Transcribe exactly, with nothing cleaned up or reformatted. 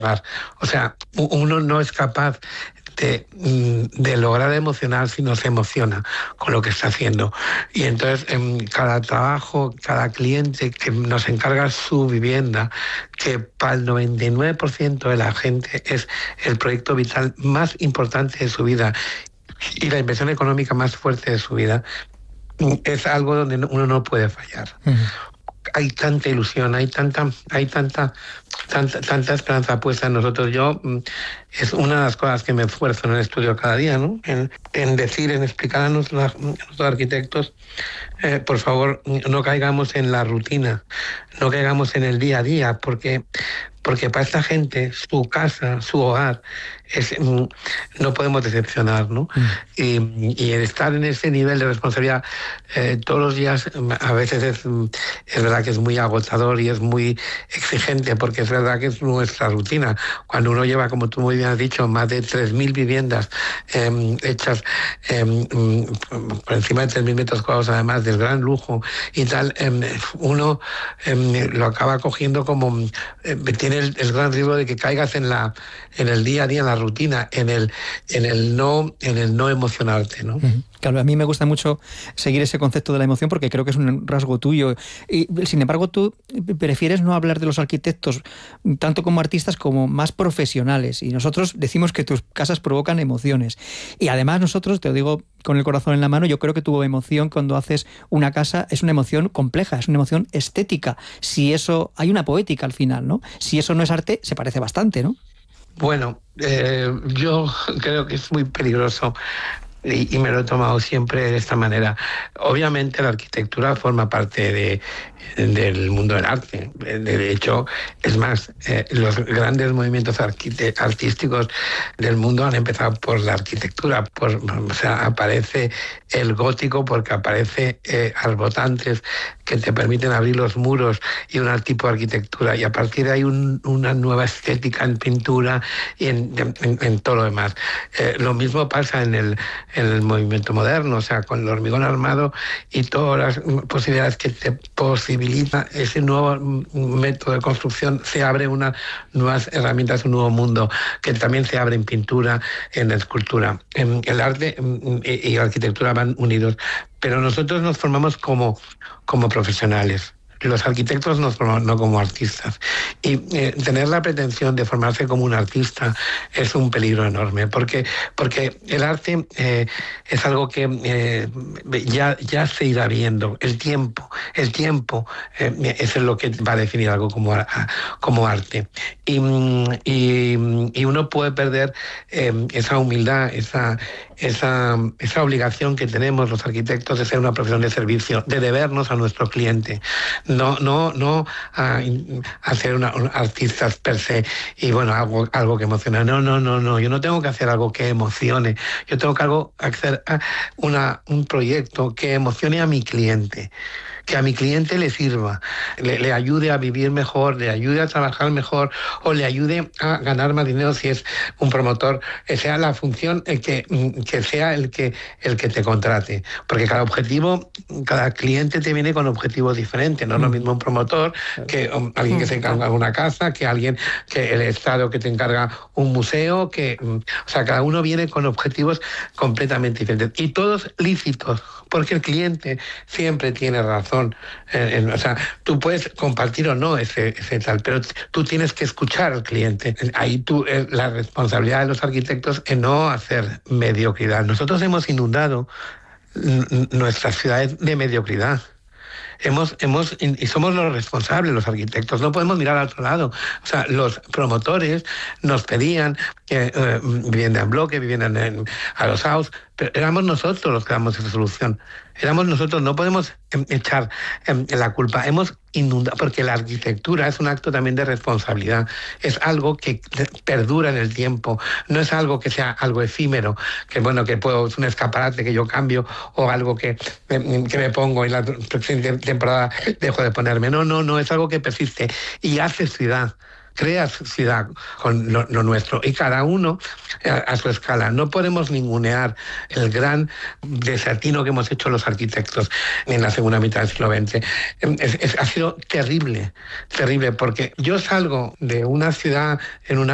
O sea, uno no es capaz de, de lograr emocionar si no se emociona con lo que está haciendo. Y entonces en cada trabajo, cada cliente que nos encarga su vivienda, que para el noventa y nueve por ciento de la gente es el proyecto vital más importante de su vida y la inversión económica más fuerte de su vida, es algo donde uno no puede fallar. Uh-huh. Hay tanta ilusión, hay tanta, hay tanta, tanta, tanta esperanza puesta en nosotros. Yo, es una de las cosas que me esfuerzo en el estudio cada día, ¿no? En, en decir, en explicar a nuestros, a los arquitectos, eh, por favor, no caigamos en la rutina, no caigamos en el día a día, porque, porque para esta gente, su casa, su hogar, es, no podemos decepcionar, ¿no? Mm. Y, y el estar en ese nivel de responsabilidad eh, todos los días, a veces es, es verdad que es muy agotador y es muy exigente, porque es verdad que es nuestra rutina. Cuando uno lleva, como tú muy bien has dicho, más de tres mil viviendas eh, hechas eh, por encima de tres mil metros cuadrados, además del gran lujo y tal, eh, uno eh, lo acaba cogiendo como... Eh, tiene el, el gran riesgo de que caigas en, la, en el día a día, en la rutina, en el, en el, no, en el no emocionarte, ¿no? Uh-huh. Claro, a mí me gusta mucho seguir ese concepto de la emoción porque creo que es un rasgo tuyo. Y, sin embargo, tú prefieres no hablar de los arquitectos tanto como artistas como más profesionales. Y nosotros decimos que tus casas provocan emociones. Y además nosotros, te lo digo con el corazón en la mano, yo creo que tu emoción cuando haces una casa es una emoción compleja, es una emoción estética. Si eso, hay una poética al final, ¿no? Si eso no es arte, se parece bastante, ¿no? Bueno, eh, yo creo que es muy peligroso. Y, y me lo he tomado siempre de esta manera. Obviamente la arquitectura forma parte de, del mundo del arte. De hecho, es más, eh, los grandes movimientos arquite- artísticos del mundo han empezado por la arquitectura. Por, o sea, aparece el gótico porque aparece eh, arbotantes que te permiten abrir los muros y un tipo de arquitectura. Y a partir de ahí un, una nueva estética en pintura y en, en, en todo lo demás. Eh, lo mismo pasa en el en el movimiento moderno, o sea, con el hormigón armado y todas las posibilidades que te posibilita ese nuevo método de construcción, se abre unas nuevas herramientas, un nuevo mundo que también se abre en pintura, en escultura. En el arte y la arquitectura van unidos, pero nosotros nos formamos como, como profesionales. Los arquitectos nos forman no como artistas. Y eh, tener la pretensión de formarse como un artista es un peligro enorme, porque, porque el arte eh, es algo que eh, ya, ya se irá viendo. El tiempo, el tiempo eh, eso es lo que va a definir algo como, a, como arte. Y, y, y uno puede perder eh, esa humildad, esa, esa, esa obligación que tenemos los arquitectos de ser una profesión de servicio, de debernos a nuestro cliente. No, no, no a, a ser una, un artistas per se y bueno, algo, algo que emocione. No, no, no, no. Yo no tengo que hacer algo que emocione. Yo tengo que algo, hacer una, un proyecto que emocione a mi cliente, que a mi cliente le sirva, le, le ayude a vivir mejor, le ayude a trabajar mejor o le ayude a ganar más dinero si es un promotor, que sea la función el que, que sea el que, el que te contrate. Porque cada objetivo, cada cliente te viene con objetivos diferentes. No es lo mismo un promotor que um, alguien que se encarga de una casa, que alguien que el Estado que te encarga un museo, que um, o sea, cada uno viene con objetivos completamente diferentes y todos lícitos, porque el cliente siempre tiene razón. Eh, en, o sea, tú puedes compartir o no ese, ese tal, pero tú tienes que escuchar al cliente. Ahí tú, eh, la responsabilidad de los arquitectos es no hacer mediocridad. Nosotros hemos inundado n- nuestras ciudades de mediocridad. Hemos, hemos, y somos los responsables, los arquitectos, no podemos mirar al otro lado. O sea, los promotores nos pedían que eh, vivienda en bloque, vivienda en, en, a los house, pero éramos nosotros los que damos esa solución. Éramos nosotros, no podemos eh, echar eh, la culpa. Hemos inundado, porque la arquitectura es un acto también de responsabilidad, es algo que perdura en el tiempo, no es algo que sea algo efímero, que bueno, que puedo, es un escaparate que yo cambio o algo que, que me pongo y la temporada dejo de ponerme. No, no, no, es algo que persiste y hace ciudad. Crea ciudad con lo, lo nuestro y cada uno a, a su escala. No podemos ningunear el gran desatino que hemos hecho los arquitectos en la segunda mitad del siglo veinte. Es, es, ha sido terrible, terrible, porque yo salgo de una ciudad en una